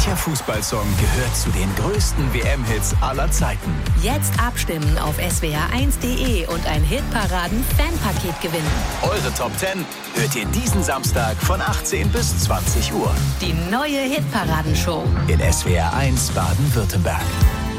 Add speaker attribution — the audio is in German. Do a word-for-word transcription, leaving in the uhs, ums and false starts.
Speaker 1: Welcher Fußballsong gehört zu den größten W M-Hits aller Zeiten?
Speaker 2: Jetzt abstimmen auf s w r eins punkt d e und ein Hitparaden-Fanpaket gewinnen.
Speaker 1: Eure Top zehn hört ihr diesen Samstag von achtzehn bis zwanzig Uhr.
Speaker 2: Die neue Hitparadenshow
Speaker 1: In S W R eins Baden-Württemberg.